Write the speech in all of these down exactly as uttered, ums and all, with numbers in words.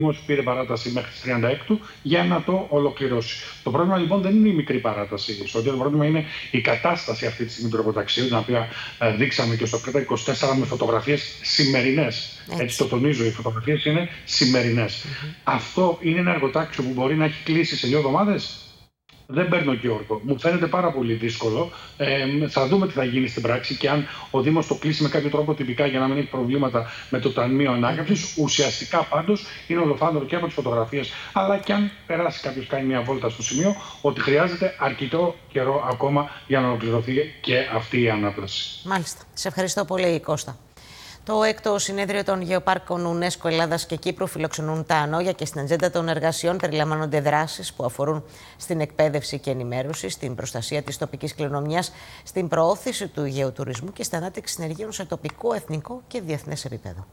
Σου πήρε παράταση μέχρι τις τριάντα έξι για να το ολοκληρώσει. Το πρόβλημα λοιπόν δεν είναι η μικρή παράταση. Στο το πρόβλημα είναι η κατάσταση αυτή τη στιγμή του εργοταξίου, την οποία ε, δείξαμε και στο Κρήτα είκοσι τέσσερα με φωτογραφίες σημερινές. Έτσι. Έτσι το τονίζω, οι φωτογραφίες είναι σημερινές. Mm-hmm. Αυτό είναι ένα εργοτάξιο που μπορεί να έχει κλείσει σε δύο εβδομάδες. Δεν παίρνω Γιώργο. Μου φαίνεται πάρα πολύ δύσκολο. Ε, θα δούμε τι θα γίνει στην πράξη και αν ο Δήμος το κλείσει με κάποιο τρόπο τυπικά για να μην έχει προβλήματα με το Ταμείο Ανάκαμψης. Ουσιαστικά πάντως είναι ολοφάνερο και από τις φωτογραφίες, αλλά και αν περάσει κάποιος, κάνει μια βόλτα στο σημείο, ότι χρειάζεται αρκετό καιρό ακόμα για να ολοκληρωθεί και αυτή η ανάπλαση. Μάλιστα. Σε ευχαριστώ πολύ, Κώστα. Το έκτο συνέδριο των Γεωπάρκων UNESCO Ελλάδας και Κύπρου φιλοξενούν τα ανώγια και στην ατζέντα των εργασιών περιλαμβάνονται δράσεις που αφορούν στην εκπαίδευση και ενημέρωση, στην προστασία της τοπικής κληρονομιάς, στην προώθηση του γεωτουρισμού και στην ανάπτυξη συνεργείων σε τοπικό, εθνικό και διεθνές επίπεδο.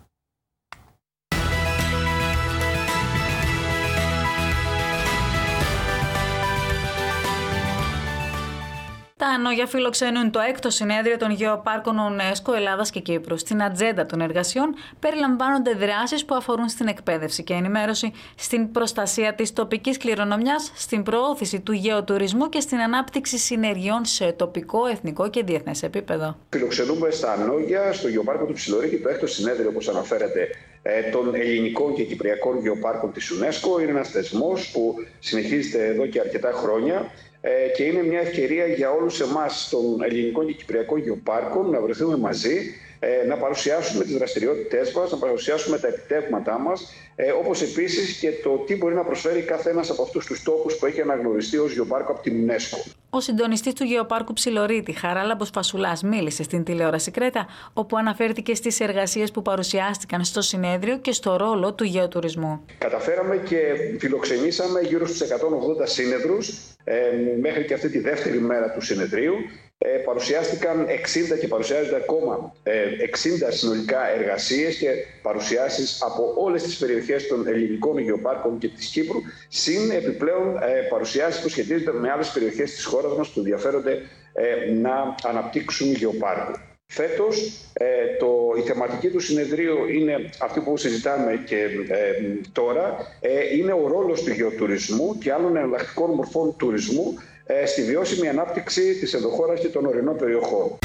Τα ανώγια φιλοξενούν το έκτο συνέδριο των Γεωπάρκων UNESCO Ελλάδας και Κύπρου. Στην ατζέντα των εργασιών περιλαμβάνονται δράσεις που αφορούν στην εκπαίδευση και ενημέρωση, στην προστασία της τοπικής κληρονομιάς, στην προώθηση του γεωτουρισμού και στην ανάπτυξη συνεργειών σε τοπικό, εθνικό και διεθνές επίπεδο. Φιλοξενούμε στα ανώγια, στο Γεωπάρκο του Ψιλορίκη, το έκτο συνέδριο, όπως αναφέρεται, των ελληνικών και κυπριακών γεωπάρκων της UNESCO. Είναι ένας θεσμός που συνεχίζεται εδώ και αρκετά χρόνια και είναι μια ευκαιρία για όλους εμάς των ελληνικών και κυπριακών γεωπάρκων να βρεθούμε μαζί, να παρουσιάσουμε τις δραστηριότητές μας, να παρουσιάσουμε τα επιτεύγματά μας, όπως επίσης και το τι μπορεί να προσφέρει κάθε ένας από αυτούς τους τόπους που έχει αναγνωριστεί ως γεωπάρκο από την UNESCO. Ο συντονιστής του Γεωπάρκου Ψιλορίτη, Χαράλαμπος Φασουλάς, μίλησε στην τηλεόραση Κρέτα, όπου αναφέρθηκε στις εργασίες που παρουσιάστηκαν στο συνέδριο και στο ρόλο του γεωτουρισμού. Καταφέραμε και φιλοξενήσαμε γύρω στους εκατόν ογδόντα σύνεδρους ε, μέχρι και αυτή τη δεύτερη μέρα του συνεδρίου. Ε, παρουσιάστηκαν εξήντα και παρουσιάζονται ακόμα ε, εξήντα συνολικά εργασίες και παρουσιάσεις από όλες τις περιοχές των ελληνικών γεωπάρκων και της Κύπρου, συν επιπλέον ε, παρουσιάσεις που σχετίζονται με άλλες περιοχές της χώρας μας που ενδιαφέρονται ε, να αναπτύξουν γεωπάρκο. Φέτος ε, το, η θεματική του συνεδρίου είναι αυτή που συζητάμε και ε, τώρα, ε, είναι ο ρόλος του γεωτουρισμού και άλλων εναλλακτικών μορφών τουρισμού στη βιώσιμη ανάπτυξη της ενδοχώρας και των ορεινών περιοχών.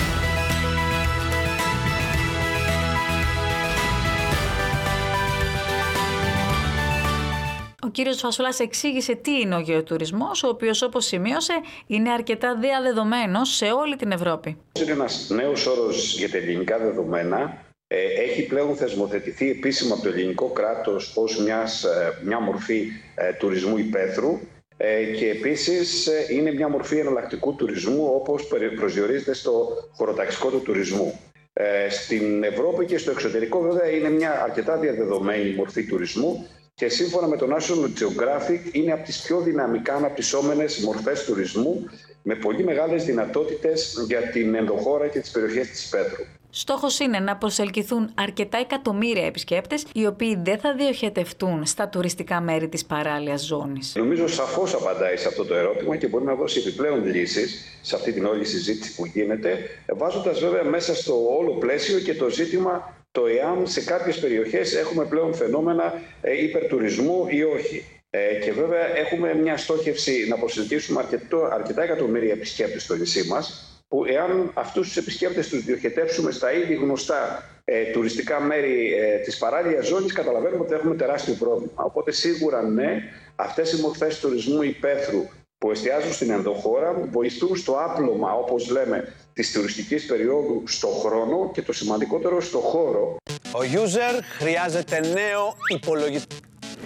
Ο κύριος Φασουλάς εξήγησε τι είναι ο γεωτουρισμός, ο οποίος, όπως σημείωσε, είναι αρκετά διαδεδομένος σε όλη την Ευρώπη. Είναι ένας νέος όρος για τα ελληνικά δεδομένα. Έχει πλέον θεσμοθετηθεί επίσημα από το ελληνικό κράτος ως μιας, μια μορφή τουρισμού υπαίθρου. Και επίσης είναι μια μορφή εναλλακτικού τουρισμού, όπως προσδιορίζεται στο χωροταξικό του τουρισμού. Στην Ευρώπη και στο εξωτερικό βέβαια είναι μια αρκετά διαδεδομένη μορφή τουρισμού και σύμφωνα με το National Geographic είναι από τις πιο δυναμικά αναπτυσσόμενες μορφές τουρισμού, με πολύ μεγάλες δυνατότητες για την ενδοχώρα και τις περιοχές της υπαίθρου. Στόχος είναι να προσελκυθούν αρκετά εκατομμύρια επισκέπτες, οι οποίοι δεν θα διοχετευτούν στα τουριστικά μέρη της παράλιας ζώνης. Νομίζω σαφώς απαντάει σε αυτό το ερώτημα και μπορεί να δώσει επιπλέον λύσεις σε αυτή την όλη συζήτηση που γίνεται, βάζοντας βέβαια μέσα στο όλο πλαίσιο και το ζήτημα το εάν σε κάποιες περιοχές έχουμε πλέον φαινόμενα υπερτουρισμού ή όχι. Και βέβαια έχουμε μια στόχευση να προσελκύσουμε αρκετό, αρκετά εκατομμύρια επισκέπτες στο νησί μας, που εάν αυτούς τους επισκέπτες τους διοχετεύσουμε στα ήδη γνωστά ε, τουριστικά μέρη ε, της παράλιας ζώνης, καταλαβαίνουμε ότι έχουμε τεράστιο πρόβλημα. Οπότε σίγουρα ναι, αυτές οι μορφές τουρισμού υπαίθρου που εστιάζουν στην ενδοχώρα βοηθούν στο άπλωμα, όπως λέμε, της τουριστικής περίοδου στο χρόνο και το σημαντικότερο στο χώρο. Ο user χρειάζεται νέο υπολογιστή.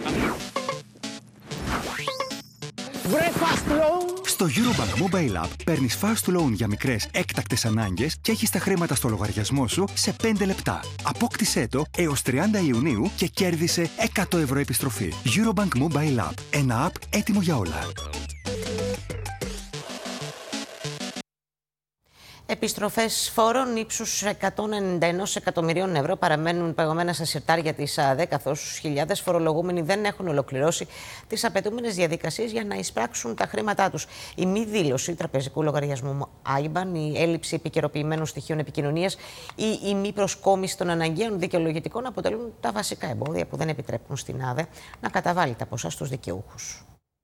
Βρε fast loan! Στο Eurobank Mobile App παίρνεις fast loan για μικρές έκτακτες ανάγκες και έχεις τα χρήματα στο λογαριασμό σου σε πέντε λεπτά. Απόκτησέ το έως τριάντα Ιουνίου και κέρδισε εκατό ευρώ επιστροφή. Eurobank Mobile App. Ένα app έτοιμο για όλα. Επιστροφές φόρων ύψους εκατόν ενενήντα ένα εκατομμυρίων ευρώ παραμένουν παγωμένα στα συρτάρια της ΑΔΕ, καθώς χιλιάδες φορολογούμενοι δεν έχουν ολοκληρώσει τις απαιτούμενες διαδικασίες για να εισπράξουν τα χρήματά τους. Η μη δήλωση τραπεζικού λογαριασμού άι μπαν, η έλλειψη επικαιροποιημένων στοιχείων επικοινωνίας ή η μη προσκόμιση των αναγκαίων δικαιολογητικών αποτελούν τα βασικά εμπόδια που δεν επιτρέπουν στην ΑΔΕ να καταβάλει τα ποσά στους δικαιούχους.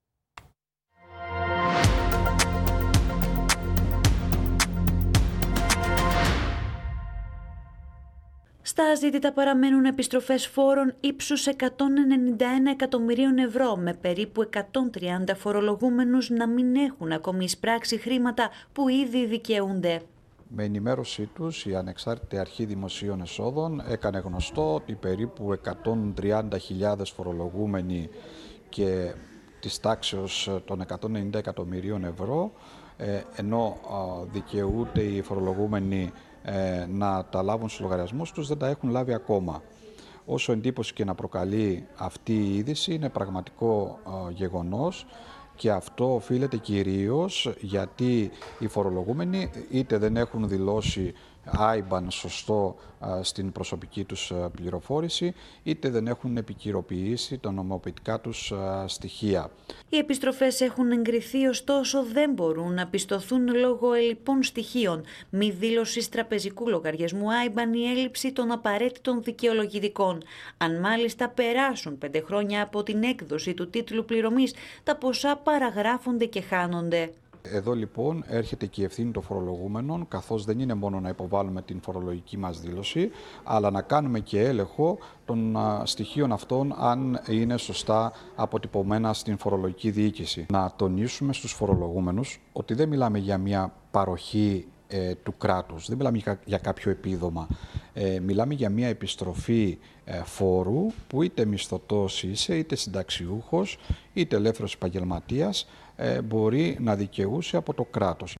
Στα αζήτητα παραμένουν επιστροφές φόρων ύψους εκατόν ενενήντα ένα εκατομμυρίων ευρώ, με περίπου εκατόν τριάντα φορολογούμενους να μην έχουν ακόμη εισπράξει χρήματα που ήδη δικαιούνται. Με ενημέρωσή τους, η Ανεξάρτητη Αρχή Δημοσίων Εσόδων έκανε γνωστό ότι περίπου εκατόν τριάντα χιλιάδες φορολογούμενοι και της τάξεως των εκατόν ενενήντα εκατομμυρίων ευρώ, ενώ δικαιούνται οι φορολογούμενοι να τα λάβουν στους λογαριασμούς τους, δεν τα έχουν λάβει ακόμα. Όσο εντύπωση και να προκαλεί αυτή η είδηση, είναι πραγματικό γεγονός και αυτό οφείλεται κυρίως γιατί οι φορολογούμενοι είτε δεν έχουν δηλώσει άι μπαν σωστό στην προσωπική τους πληροφόρηση, είτε δεν έχουν επικυροποιήσει τα νομοποιητικά τους στοιχεία. Οι επιστροφές έχουν εγκριθεί, ωστόσο δεν μπορούν να πιστωθούν λόγω ελλειπών στοιχείων, μη δήλωσης τραπεζικού λογαριασμού άι μπαν ή έλλειψη των απαραίτητων δικαιολογητικών. Αν μάλιστα περάσουν πέντε χρόνια από την έκδοση του τίτλου πληρωμής, τα ποσά παραγράφονται και χάνονται. Εδώ λοιπόν έρχεται και η ευθύνη των φορολογούμενων, καθώς δεν είναι μόνο να υποβάλουμε την φορολογική μας δήλωση, αλλά να κάνουμε και έλεγχο των στοιχείων αυτών αν είναι σωστά αποτυπωμένα στην φορολογική διοίκηση. Να τονίσουμε στους φορολογούμενους ότι δεν μιλάμε για μια παροχή ε, του κράτους, δεν μιλάμε για, για κάποιο επίδομα. Ε, μιλάμε για μια επιστροφή ε, φόρου που είτε μισθωτός είσαι, είτε συνταξιούχος, είτε ελεύθερος επαγγελματίας, ε, μπορεί να δικαιούσε από το κράτος.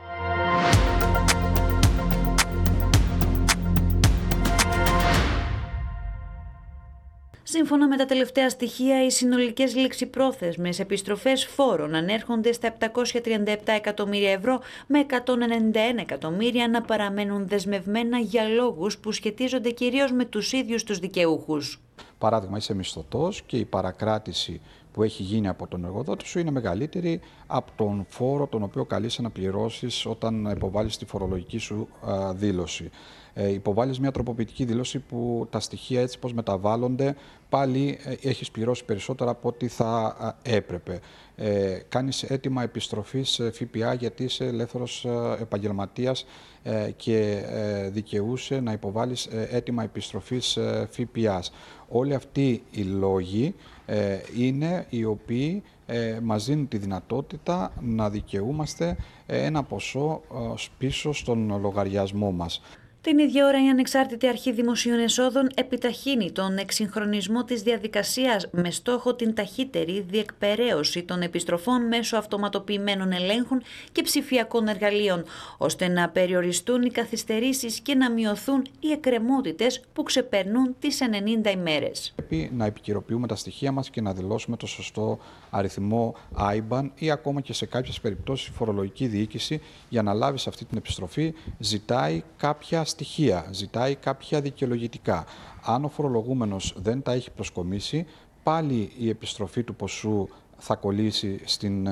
Σύμφωνα με τα τελευταία στοιχεία, οι συνολικές ληξιπρόθεσμες επιστροφές φόρων ανέρχονται στα επτακόσια τριάντα επτά εκατομμύρια ευρώ, με εκατόν ενενήντα ένα εκατομμύρια να παραμένουν δεσμευμένα για λόγους που σχετίζονται κυρίως με τους ίδιους τους δικαιούχους. Παράδειγμα, είσαι μισθωτός και η παρακράτηση που έχει γίνει από τον εργοδότη σου είναι μεγαλύτερη από τον φόρο τον οποίο καλείσαι να πληρώσεις όταν υποβάλεις τη φορολογική σου α, δήλωση. Ε, υποβάλεις μια τροποποιητική δήλωση που τα στοιχεία έτσι πως μεταβάλλονται πάλι ε, έχεις πληρώσει περισσότερα από ό,τι θα ε, έπρεπε. Ε, κάνεις αίτημα επιστροφής ε, ΦΠΑ γιατί είσαι ελεύθερος ε, επαγγελματίας ε, και ε, δικαιούσε να υποβάλεις ε, αίτημα επιστροφής ε, ΦΠΑ. Όλοι αυτοί οι λόγοι ε, είναι οι οποίοι ε, μας δίνουν τη δυνατότητα να δικαιούμαστε ε, ένα ποσό ε, πίσω στον λογαριασμό μας. Την ίδια ώρα, η Ανεξάρτητη Αρχή Δημοσίων Εσόδων επιταχύνει τον εξυγχρονισμό της διαδικασίας με στόχο την ταχύτερη διεκπεραίωση των επιστροφών μέσω αυτοματοποιημένων ελέγχων και ψηφιακών εργαλείων, ώστε να περιοριστούν οι καθυστερήσεις και να μειωθούν οι εκκρεμότητες που ξεπερνούν τις ενενήντα ημέρες. Πρέπει να επικαιροποιούμε τα στοιχεία μας και να δηλώσουμε το σωστό αριθμό άι μπαν ή ακόμα και σε κάποιες περιπτώσεις η φορολογική διοίκηση για να λάβεις αυτή την επιστροφή ζητάει κάποια στοιχεία, ζητάει κάποια δικαιολογητικά. Αν ο φορολογούμενος δεν τα έχει προσκομίσει, πάλι η επιστροφή του ποσού θα κολλήσει στην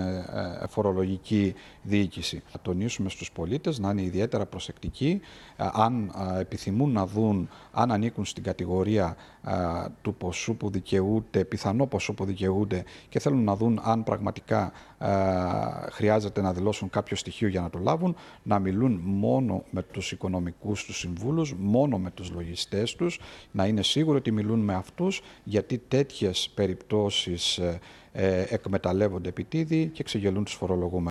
φορολογική διοίκηση. Θα τονίσουμε στους πολίτες να είναι ιδιαίτερα προσεκτικοί αν επιθυμούν να δουν αν ανήκουν στην κατηγορία του ποσού που δικαιούνται, πιθανό ποσό που δικαιούνται και θέλουν να δουν αν πραγματικά χρειάζεται να δηλώσουν κάποιο στοιχείο για να το λάβουν, να μιλούν μόνο με τους οικονομικούς τους συμβούλους, μόνο με τους λογιστές τους, να είναι σίγουροι ότι μιλούν με αυτούς, γιατί τέτοιες περιπτώσεις Ε, εκμεταλλεύονται επιτίδη και ξεγελούν τους φορολογούμενους.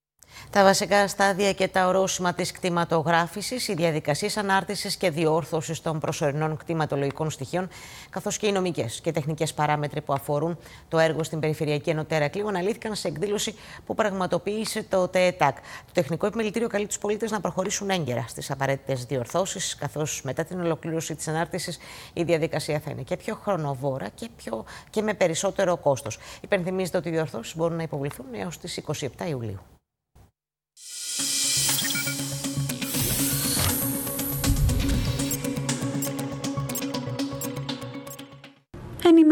Τα βασικά στάδια και τα ορόσημα της κτηματογράφησης, οι διαδικασίες ανάρτησης και διόρθωσης των προσωρινών κτηματολογικών στοιχείων, καθώς και οι νομικές και τεχνικές παράμετροι που αφορούν το έργο στην Περιφερειακή Ενωτέρα Κλείου, αναλύθηκαν σε εκδήλωση που πραγματοποίησε το ΤΕΕΤΑΚ. Το Τεχνικό Επιμελητήριο καλεί τους πολίτες να προχωρήσουν έγκαιρα στις απαραίτητες διορθώσεις, καθώς μετά την ολοκλήρωση της ανάρτησης η διαδικασία θα είναι και πιο χρονοβόρα και, πιο... και με περισσότερο κόστος. Υπενθυμίζεται ότι οι διορθώσεις μπορούν να υποβληθούν έως τις είκοσι επτά Ιουλίου.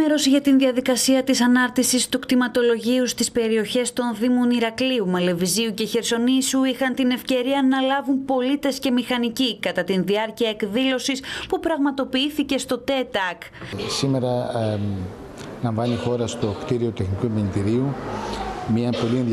Ενημέρωση για την διαδικασία της ανάρτησης του κτηματολογίου στις περιοχές των Δήμων Ηρακλείου, Μαλεβιζίου και Χερσονήσου είχαν την ευκαιρία να λάβουν πολίτες και μηχανικοί κατά τη διάρκεια εκδήλωσης που πραγματοποιήθηκε στο ΤΕΤΑΚ. Σήμερα ε, λαμβάνει η χώρα στο κτίριο Τεχνικού Επιμελητηρίου μια πολύ